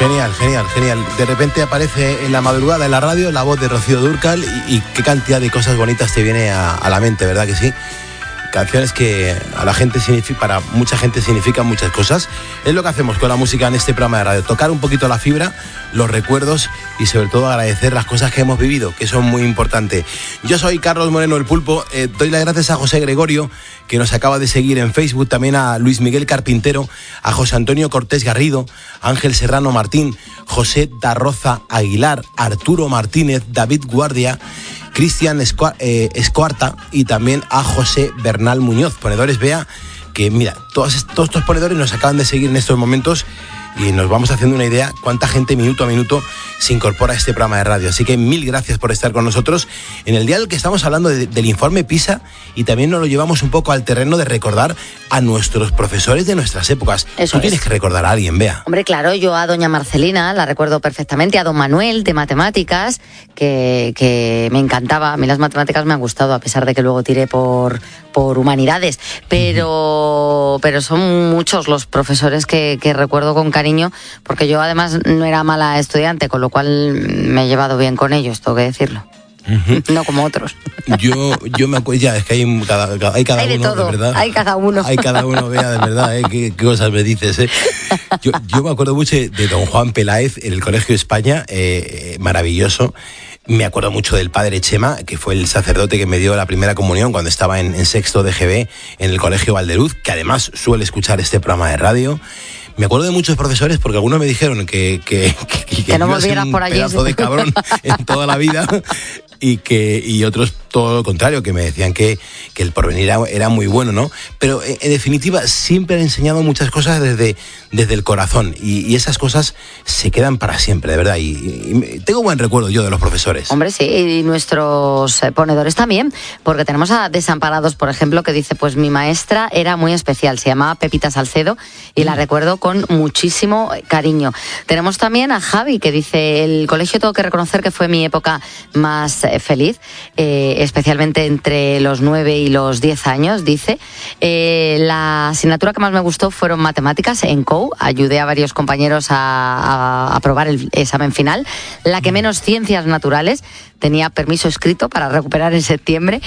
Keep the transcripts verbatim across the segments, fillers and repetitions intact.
Genial, genial, genial. De repente aparece en la madrugada en la radio la voz de Rocío Dúrcal y, y qué cantidad de cosas bonitas te viene a, a la mente, ¿verdad que sí? Canciones que a la gente significa, para mucha gente significan muchas cosas. Es lo que hacemos con la música en este programa de radio, tocar un poquito la fibra, los recuerdos y sobre todo agradecer las cosas que hemos vivido, que son muy importantes. Yo soy Carlos Moreno el Pulpo, eh, doy las gracias a José Gregorio, que nos acaba de seguir en Facebook, también a Luis Miguel Carpintero, a José Antonio Cortés Garrido, Ángel Serrano Martín, José Darroza Aguilar, Arturo Martínez, David Guardia, Cristian Escu- eh, Escuarta y también a José Bernal Muñoz, ponedores Bea, que mira, todos, todos estos ponedores nos acaban de seguir en estos momentos y nos vamos haciendo una idea cuánta gente minuto a minuto se incorpora a este programa de radio. Así que mil gracias por estar con nosotros en el día del que estamos hablando de, del informe PISA, y también nos lo llevamos un poco al terreno de recordar a nuestros profesores de nuestras épocas. Eso Tú es. tienes que recordar a alguien, Bea. Hombre, claro, yo a doña Marcelina la recuerdo perfectamente, a don Manuel de matemáticas, que, que me encantaba. A mí las matemáticas me han gustado, a pesar de que luego tiré por, por humanidades, pero, uh-huh. pero son muchos los profesores que, que recuerdo con cariño, porque yo además no era mala estudiante, con lo cual me he llevado bien con ellos, tengo que decirlo. Uh-huh. No como otros. Yo, yo me acuerdo, ya, es que hay cada, hay cada hay de uno, todo, de verdad. Hay cada uno. Hay cada uno, Bea, de verdad, ¿eh? ¿Qué, qué cosas me dices, eh? Yo, yo me acuerdo mucho de don Juan Peláez en el Colegio España, eh, maravilloso. Me acuerdo mucho del padre Chema, que fue el sacerdote que me dio la primera comunión cuando estaba en, en sexto de G B en el Colegio Valdeluz, que además suele escuchar este programa de radio. Me acuerdo de muchos profesores porque algunos me dijeron que que, que, que, que no volvieras un por allí, pedazo de cabrón en toda la vida, y que y otros todo lo contrario, que me decían que, que el porvenir era, era muy bueno, ¿no? Pero en, en definitiva siempre han enseñado muchas cosas desde, desde el corazón, y, y esas cosas se quedan para siempre, de verdad, y, y tengo buen recuerdo yo de los profesores. Hombre, sí, y nuestros ponedores también, porque tenemos a Desamparados, por ejemplo, que dice, pues mi maestra era muy especial, se llamaba Pepita Salcedo y la recuerdo con muchísimo cariño. Tenemos también a Javi, que dice, el colegio tengo que reconocer que fue mi época más eh, feliz, eh, especialmente entre los nueve y los diez años, dice. Eh, la asignatura que más me gustó fueron matemáticas en C O U, ayudé a varios compañeros a, a aprobar el examen final. La que menos, ciencias naturales, tenía permiso escrito para recuperar en septiembre,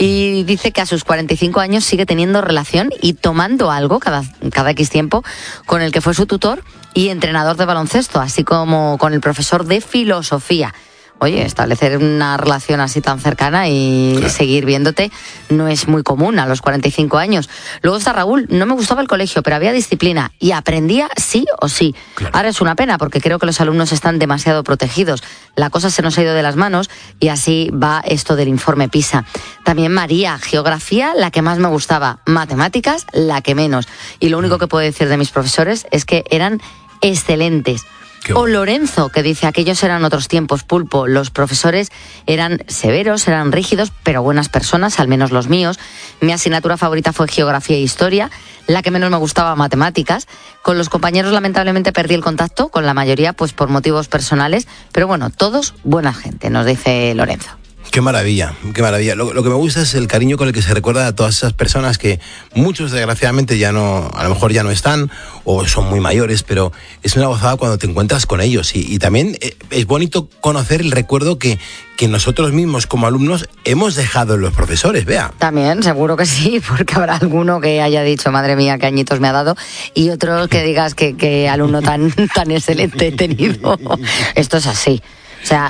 y dice que a sus cuarenta y cinco años sigue teniendo relación y tomando algo cada, cada X tiempo con el que fue su tutor y entrenador de baloncesto, así como con el profesor de filosofía. Oye, establecer una relación así tan cercana y claro, seguir viéndote no es muy común a los cuarenta y cinco años. Luego está Raúl, no me gustaba el colegio, pero había disciplina y aprendía sí o sí. Claro. Ahora es una pena porque creo que los alumnos están demasiado protegidos. La cosa se nos ha ido de las manos y así va esto del informe PISA. También María, geografía, la que más me gustaba, matemáticas, la que menos. Y lo único que puedo decir de mis profesores es que eran excelentes. O Lorenzo, que dice, aquellos eran otros tiempos, Pulpo. Los profesores eran severos, eran rígidos, pero buenas personas, al menos los míos. Mi asignatura favorita fue geografía e historia, la que menos me gustaba, matemáticas. Con los compañeros lamentablemente perdí el contacto, con la mayoría pues por motivos personales, pero bueno, todos buena gente, nos dice Lorenzo. Qué maravilla, qué maravilla. Lo, lo que me gusta es el cariño con el que se recuerda a todas esas personas que muchos desgraciadamente ya no, a lo mejor ya no están o son muy mayores, pero es una gozada cuando te encuentras con ellos, y, y también es bonito conocer el recuerdo que, que nosotros mismos como alumnos hemos dejado en los profesores, Bea. También, seguro que sí, porque habrá alguno que haya dicho, madre mía, qué añitos me ha dado, y otro que digas que, que alumno tan, tan excelente he tenido. Esto es así. O sea,